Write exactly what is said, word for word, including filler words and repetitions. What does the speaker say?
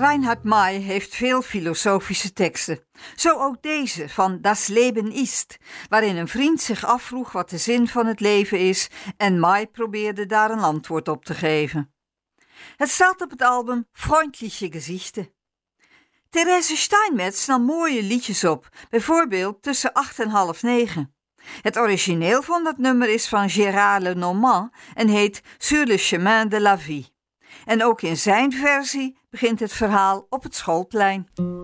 Reinhard May heeft veel filosofische teksten. Zo ook deze van Das Leben ist, waarin een vriend zich afvroeg wat de zin van het leven is en May probeerde daar een antwoord op te geven. Het staat op het album Freundliche Gesichten. Therese Steinmetz nam mooie liedjes op, bijvoorbeeld tussen acht en half negen. Het origineel van dat nummer is van Gérard Lenormand en heet Sur le chemin de la vie. En ook in zijn versie begint het verhaal op het schoolplein.